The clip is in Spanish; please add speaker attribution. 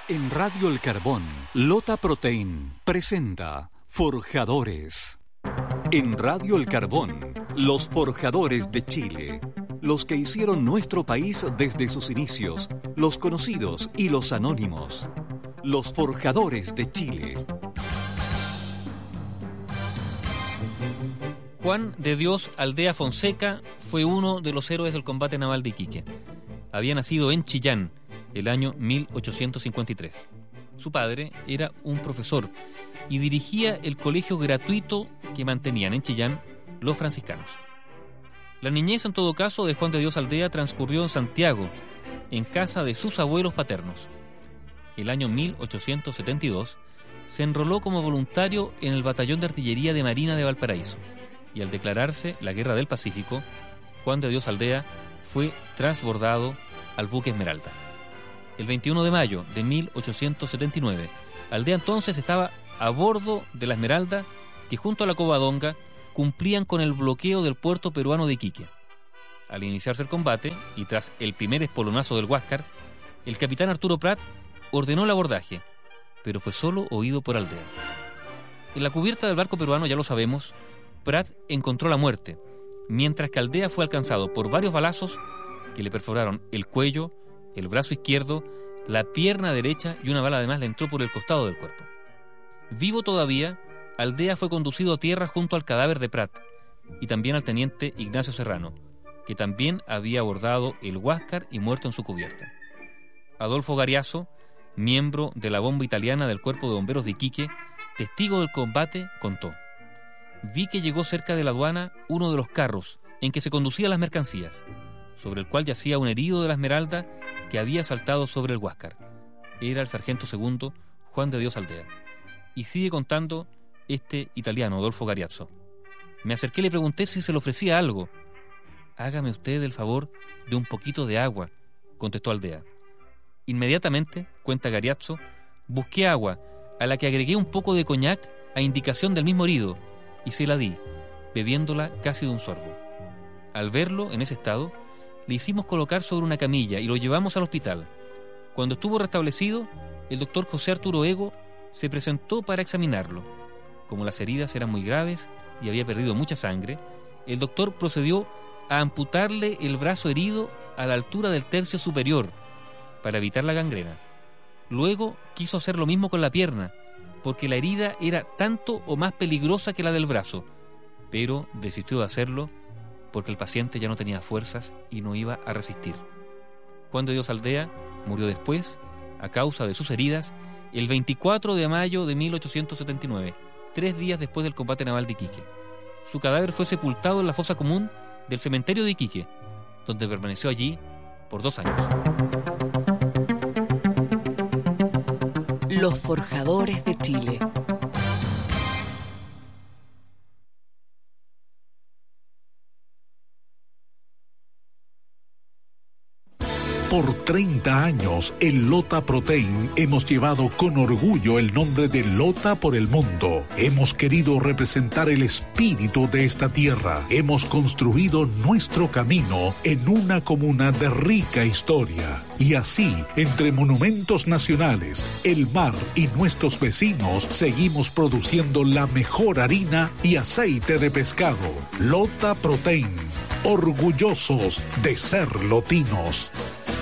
Speaker 1: En Radio El Carbón, Lota Protein presenta Forjadores. En Radio El Carbón, los forjadores de Chile. Los que hicieron nuestro país desde sus inicios, los conocidos y los anónimos. Los forjadores de Chile.
Speaker 2: Juan de Dios Aldea Fonseca fue uno de los héroes del combate naval de Iquique. Había nacido en Chillán el año 1853. Su padre era un profesor y dirigía el colegio gratuito que mantenían en Chillán los franciscanos. La niñez, en todo caso, de Juan de Dios Aldea transcurrió en Santiago, en casa de sus abuelos paternos. El año 1872 se enroló como voluntario en el Batallón de Artillería de Marina de Valparaíso y al declararse la Guerra del Pacífico, Juan de Dios Aldea fue transbordado al buque Esmeralda. El 21 de mayo de 1879, Aldea entonces estaba a bordo de la Esmeralda, que junto a la Covadonga cumplían con el bloqueo del puerto peruano de Iquique. Al iniciarse el combate, y tras el primer espolonazo del Huáscar, el capitán Arturo Prat ordenó el abordaje, pero fue solo oído por Aldea. En la cubierta del barco peruano, ya lo sabemos, Prat encontró la muerte, mientras que Aldea fue alcanzado por varios balazos que le perforaron el cuello, el brazo izquierdo, la pierna derecha y una bala además le entró por el costado del cuerpo. Vivo todavía, Aldea fue conducido a tierra junto al cadáver de Prat y también al teniente Ignacio Serrano, que también había abordado el Huáscar y muerto en su cubierta. Adolfo Gariazo, miembro de la bomba italiana del Cuerpo de Bomberos de Iquique, testigo del combate, contó: «Vi que llegó cerca de la aduana uno de los carros en que se conducían las mercancías, sobre el cual yacía un herido de la Esmeralda que había saltado sobre el Huáscar. Era el sargento segundo Juan de Dios Aldea». Y sigue contando este italiano, Adolfo Gariazzo: «Me acerqué y le pregunté si se le ofrecía algo. Hágame usted el favor de un poquito de agua», contestó Aldea. Inmediatamente, cuenta Gariazzo, busqué agua, a la que agregué un poco de coñac a indicación del mismo herido, y se la di, bebiéndola casi de un sorbo. Al verlo en ese estado, le hicimos colocar sobre una camilla y lo llevamos al hospital. Cuando estuvo restablecido, el doctor José Arturo Ego se presentó para examinarlo. Como las heridas eran muy graves y había perdido mucha sangre, el doctor procedió a amputarle el brazo herido a la altura del tercio superior para evitar la gangrena. Luego quiso hacer lo mismo con la pierna, porque la herida era tanto o más peligrosa que la del brazo, pero desistió de hacerlo porque el paciente ya no tenía fuerzas y no iba a resistir. Juan de Dios Aldea murió después, a causa de sus heridas, el 24 de mayo de 1879, 3 días después del combate naval de Iquique. Su cadáver fue sepultado en la fosa común del cementerio de Iquique, donde permaneció allí por 2 años.
Speaker 3: Los forjadores de Chile.
Speaker 4: Por 30 años, en Lota Protein hemos llevado con orgullo el nombre de Lota por el mundo. Hemos querido representar el espíritu de esta tierra. Hemos construido nuestro camino en una comuna de rica historia. Y así, entre monumentos nacionales, el mar y nuestros vecinos, seguimos produciendo la mejor harina y aceite de pescado. Lota Protein, orgullosos de ser lotinos.